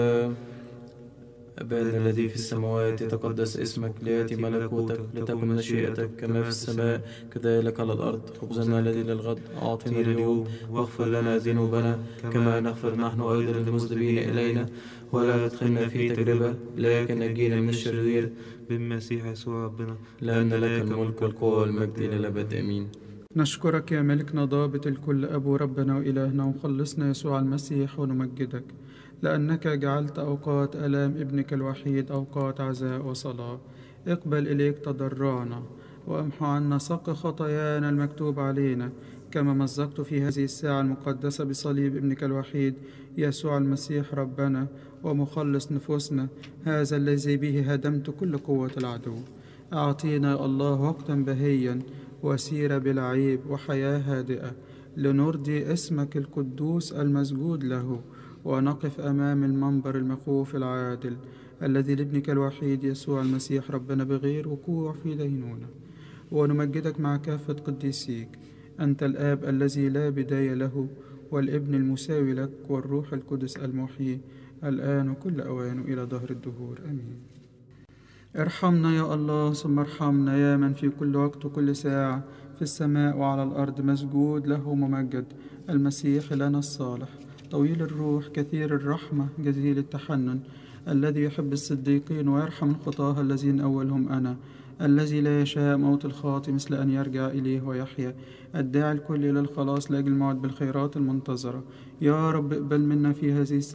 أبانا الذي في السماوات يتقدس اسمك، ليأتي ملكوتك، لتكن مشيئتك كما في السماء كذلك على الأرض. خبزنا الذي للغد أعطنا اليوم، واغفر لنا ذنوبنا كما نغفر نحن أيضا للمذنبين إلينا، ولا تدخلنا في تجربة لكن نجينا من الشرير، بالمسيح يسوع ربنا، لأن لك الملك والقوة والمجد إلى الأبد آمين. نشكرك يا ملكنا ضابط الكل، أبو ربنا وإلهنا ومخلصنا يسوع المسيح، ونمجدك لأنك جعلت أوقات آلام ابنك الوحيد أوقات عزاء وصلاة. اقبل إليك تضرعنا، وامحو عنا سق خطايانا المكتوب علينا، كما مزقت في هذه الساعة المقدسة بصليب ابنك الوحيد يسوع المسيح ربنا ومخلص نفوسنا، هذا الذي به هدمت كل قوة العدو. أعطينا يا الله وقتا بهيا وسيرة بلا عيب وحياة هادئة، لنرضي اسمك القدوس المسجود له، ونقف أمام المنبر المخوف العادل الذي لابنك الوحيد يسوع المسيح ربنا بغير وقوع في دينونة، ونمجدك مع كافة قديسيك. أنت الآب الذي لا بداية له، والابن المساوي لك، والروح القدس المحيي الآن وكل أوان إلى دهر الدهور آمين. ارحمنا يا الله ثم ارحمنا، يا من في كل وقت وكل ساعة في السماء وعلى الأرض مسجود له ممجد، المسيح لنا الصالح، طويل الروح كثير الرحمة جزيل التحنن، الذي يحب الصديقين ويرحم الخطاة الذين أولهم أنا، الذي لا يشاء موت الخاطئ مثل أن يرجع إليه ويحيا، الداعي الكل إلى الخلاص لأجل الموعد بالخيرات المنتظرة. يا رب اقبل منا في هذه